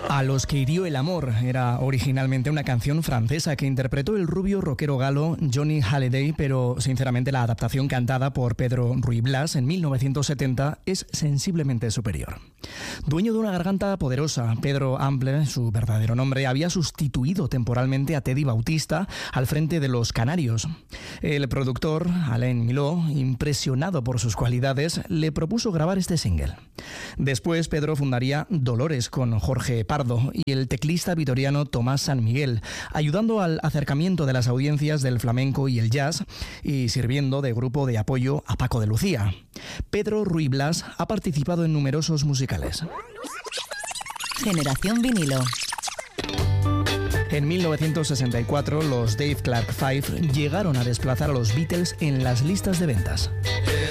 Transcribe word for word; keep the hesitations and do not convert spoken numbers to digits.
A los que hirió el amor era originalmente una canción francesa que interpretó el rubio rockero galo Johnny Hallyday, pero sinceramente la adaptación cantada por Pedro Ruy Blas en mil novecientos setenta es sensiblemente superior. Dueño de una garganta poderosa, Pedro Ample, su verdadero nombre, había sustituido temporalmente a Teddy Bautista al frente de Los Canarios. El productor, Alain Miló, impresionado por sus cualidades, le propuso grabar este single. Después Pedro fundaría Dolores con Jorge Pardo y el teclista vitoriano Tomás San Miguel, ayudando al acercamiento de las audiencias del flamenco y el jazz y sirviendo de grupo de apoyo a Paco de Lucía. Pedro Ruy Blas ha participado en numerosos musicales. Generación vinilo. En mil novecientos sesenta y cuatro, los Dave Clark Five llegaron a desplazar a los Beatles en las listas de ventas.